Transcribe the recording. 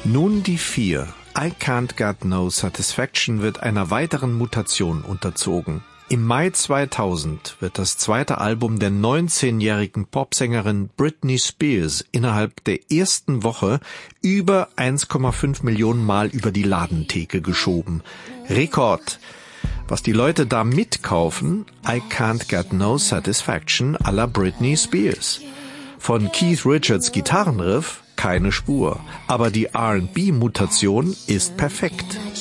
Nun die 4. I Can't Get No Satisfaction wird einer weiteren Mutation unterzogen. Im Mai 2000 wird das zweite Album der 19-jährigen Popsängerin Britney Spears innerhalb der ersten Woche über 1,5 Millionen Mal über die Ladentheke geschoben. Rekord. Was die Leute da mitkaufen, I Can't Get No Satisfaction à la Britney Spears. Von Keith Richards Gitarrenriff keine Spur, aber die R&B-Mutation ist perfekt.